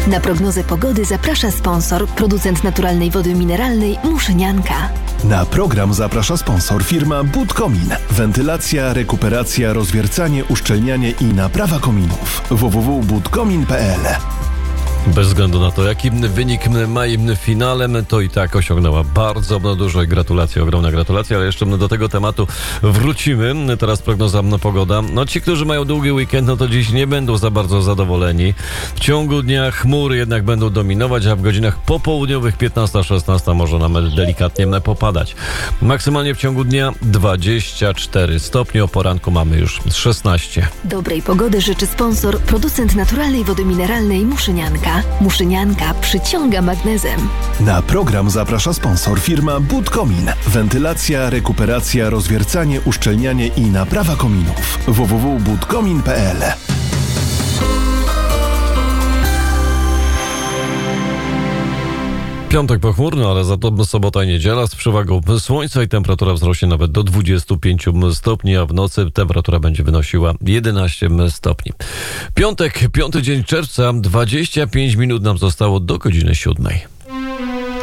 Na prognozę pogody zaprasza sponsor, producent naturalnej wody mineralnej Muszynianka. Na program zaprasza sponsor firma Budkomin. Wentylacja, rekuperacja, rozwiercanie, uszczelnianie i naprawa kominów. www.budkomin.pl. Bez względu na to, jaki wynik ma w finale, to i tak osiągnęła bardzo dużo i gratulacje, ogromne gratulacje, ale jeszcze do tego tematu wrócimy. Teraz prognoza pogoda. Ci, którzy mają długi weekend, to dziś nie będą za bardzo zadowoleni. W ciągu dnia chmury jednak będą dominować, a w godzinach popołudniowych 15-16 może nawet delikatnie popadać. Maksymalnie w ciągu dnia 24 stopnie, o poranku mamy już 16. Dobrej pogody życzy sponsor, producent naturalnej wody mineralnej Muszynianka. Muszynianka przyciąga magnezem. Na program zaprasza sponsor firma Budkomin. Wentylacja, rekuperacja, rozwiercanie, uszczelnianie i naprawa kominów. www.budkomin.pl. Piątek pochmurny, ale za to sobota i niedziela z przewagą słońca i temperatura wzrośnie nawet do 25 stopni, a w nocy temperatura będzie wynosiła 11 stopni. Piątek, 5 dzień czerwca, 25 minut nam zostało do godziny 7.